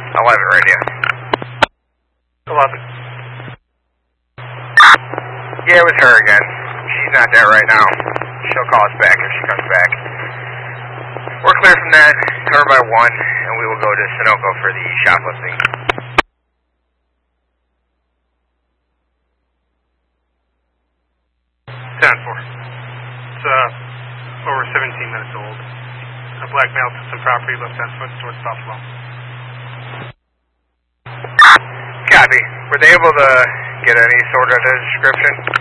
11 radio. 11. Yeah, it was her again. She's not there right now. She'll call us back if she comes back. We're clear from that, covered by 1, and we will go to Sunoco for the shoplifting. 10-4. It's over 17 minutes old. A black male took some property left on foot towards Buffalo. Copy. Were they able to get any sort of description?